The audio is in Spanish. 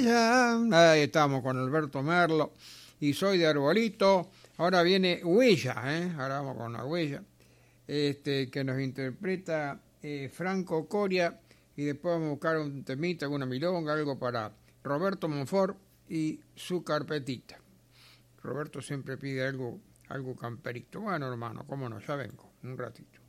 Ahí estamos con Alberto Merlo y Soy de Arbolito. Ahora viene Huella, ahora vamos con la Huella, que nos interpreta Franco Coria, y después vamos a buscar un temita, alguna milonga, algo para Roberto Monfort y su carpetita. Roberto siempre pide algo camperito. Bueno, hermano, cómo no, ya vengo, un ratito.